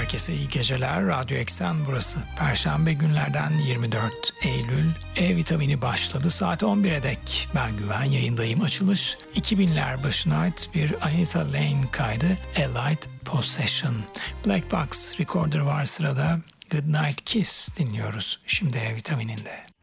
Herkese iyi geceler. Radyo Eksen burası. Perşembe günlerden 24 Eylül. E vitamini başladı. Saat 11'e dek. Ben Güven yayındayım. Açılış 2000'ler başına ait bir Anita Lane kaydı. A Light Possession. Black Box Recorder var sırada. Good Night Kiss dinliyoruz. Şimdi E vitamininde.